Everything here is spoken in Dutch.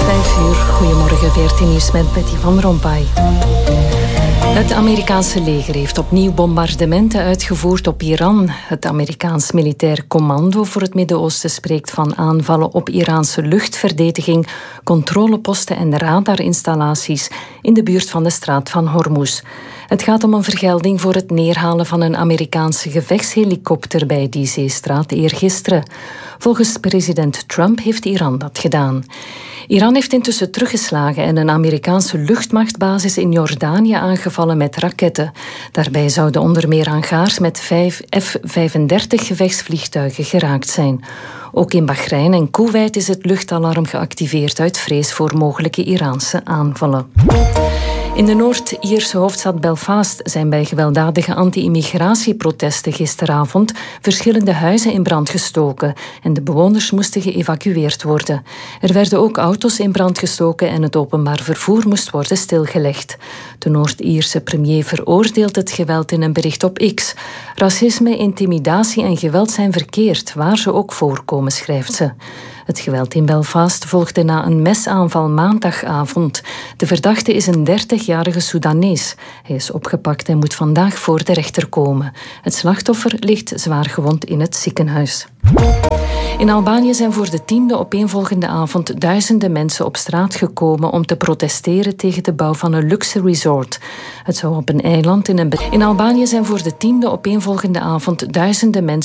5 uur. Goedemorgen, 14 nieuws met Betty van Rompuy. Het Amerikaanse leger heeft opnieuw bombardementen uitgevoerd op Iran. Het Amerikaans Militair Commando voor het Midden-Oosten spreekt van aanvallen op Iraanse luchtverdediging, controleposten en radarinstallaties in de buurt van de straat van Hormuz. Het gaat om een vergelding voor het neerhalen van een Amerikaanse gevechtshelikopter bij die zeestraat eergisteren. Volgens president Trump heeft Iran dat gedaan. Iran heeft intussen teruggeslagen en een Amerikaanse luchtmachtbasis in Jordanië aangevallen met raketten. Daarbij zouden onder meer hangars met 5 F-35 gevechtsvliegtuigen geraakt zijn. Ook in Bahrein en Koeweit is het luchtalarm geactiveerd uit vrees voor mogelijke Iraanse aanvallen. In de Noord-Ierse hoofdstad Belfast zijn bij gewelddadige anti-immigratieprotesten gisteravond verschillende huizen in brand gestoken en de bewoners moesten geëvacueerd worden. Er werden ook auto's in brand gestoken en het openbaar vervoer moest worden stilgelegd. De Noord-Ierse premier veroordeelt het geweld in een bericht op X. Racisme, intimidatie en geweld zijn verkeerd, waar ze ook voorkomen, schrijft ze. Het geweld in Belfast volgde na een mesaanval maandagavond. De verdachte is een 30-jarige Soedanees. Hij is opgepakt en moet vandaag voor de rechter komen. Het slachtoffer ligt zwaargewond in het ziekenhuis. In Albanië zijn voor de 10e opeenvolgende avond duizenden mensen op straat gekomen om te protesteren tegen de bouw van een luxe resort. Het zou op een eiland in Albanië zijn voor de 10e opeenvolgende avond duizenden mensen